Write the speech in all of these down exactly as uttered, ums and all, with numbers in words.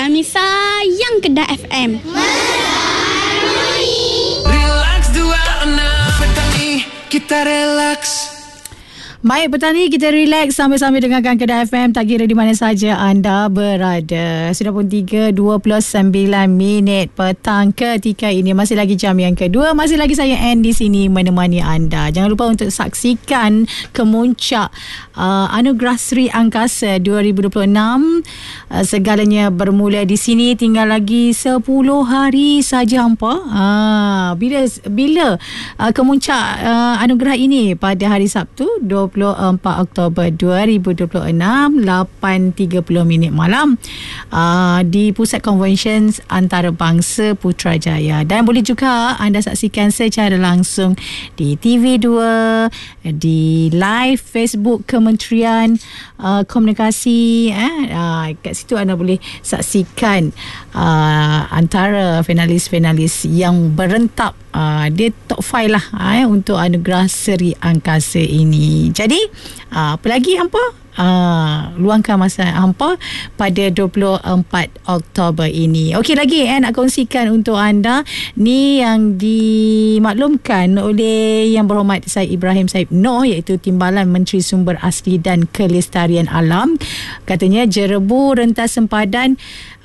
kami sayang Kedah F M. Relax dua enam petani kita relax. Baik petani, kita relax sambil-sambil dengarkan Kedah F M, tak kira di mana saja anda berada. Sudah pun tiga dua puluh sembilan minit petang ketika ini. Masih lagi jam yang kedua, masih lagi saya Anne di sini menemani anda. Jangan lupa untuk saksikan kemuncak uh, Anugerah Sri Angkasa dua ribu dua puluh enam. Uh, segalanya bermula di sini, tinggal lagi sepuluh hari saja hampa. Uh, bila bila uh, kemuncak uh, anugerah ini pada hari Sabtu dua puluh empat Oktober dua ribu dua puluh enam, lapan tiga puluh minit malam uh, di Pusat Convention Antarabangsa Putrajaya. Dan boleh juga anda saksikan secara langsung di T V dua, di live Facebook Kementerian uh, Komunikasi. Eh? Uh, kat situ anda boleh saksikan uh, antara finalis-finalis yang berentap. Uh, dia top lima lah uh, untuk Anugerah Sri Angkasa ini. Jadi uh, apa lagi hampa? Uh, luangkan masa hampa pada dua puluh empat Oktober ini. Okey, lagi eh, nak kongsikan untuk anda ni yang dimaklumkan oleh Yang Berhormat Syed Ibrahim Said Noh, iaitu Timbalan Menteri Sumber Asli dan Kelestarian Alam. Katanya jerebu rentas sempadan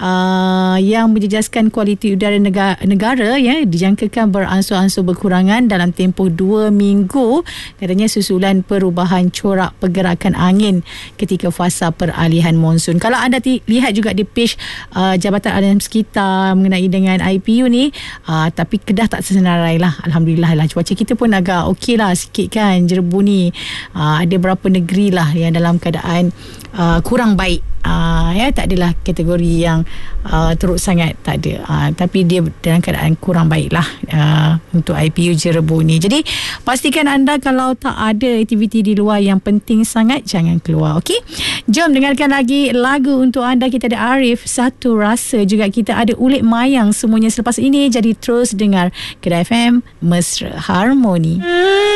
uh, yang menjejaskan kualiti udara negara, negara ya dijangkakan beransur-ansur berkurangan dalam tempoh dua minggu. Katanya susulan perubahan corak pergerakan angin ketika fasa peralihan monsun. Kalau anda t- lihat juga di page uh, Jabatan Alam Sekitar mengenai dengan I P U ni, uh, tapi Kedah tak tersenarai lah. Alhamdulillah lah. Cuaca kita pun agak okey lah sikit kan jerebu ni. Uh, ada berapa negeri lah yang dalam keadaan uh, kurang baik. Uh, ya, tak adalah kategori yang uh, teruk sangat, tak ada. Uh, tapi dia dalam keadaan kurang baik lah uh, untuk I P U jerebu ni. Jadi pastikan anda kalau tak ada aktiviti di luar yang penting sangat, jangan keluar. Okey, jom dengarkan lagi lagu untuk anda. Kita ada Arif, Satu Rasa, juga kita ada Ulit Mayang, semuanya selepas ini. Jadi terus dengar Kedah F M, Mesra Harmoni.